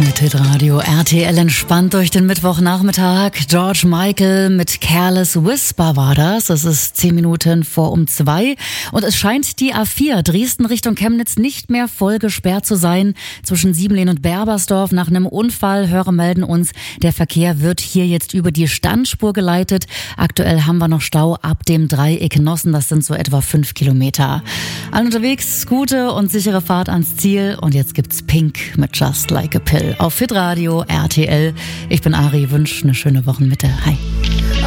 Mit Hitradio RTL entspannt durch den Mittwochnachmittag. George Michael mit Careless Whisper war das. Es ist 10 Minuten vor 2 und es scheint die A4 Dresden Richtung Chemnitz nicht mehr voll gesperrt zu sein. Zwischen Siebenlehn und Berbersdorf nach einem Unfall. Hörer melden uns, der Verkehr wird hier jetzt über die Standspur geleitet. Aktuell haben wir noch Stau ab dem Dreieck Nossen. Das sind so etwa 5 Kilometer. Allen unterwegs, gute und sichere Fahrt ans Ziel. Und jetzt gibt's Pink mit Just Like a Pill auf Hitradio RTL. Ich bin Ari, wünsche eine schöne Wochenmitte. Hi.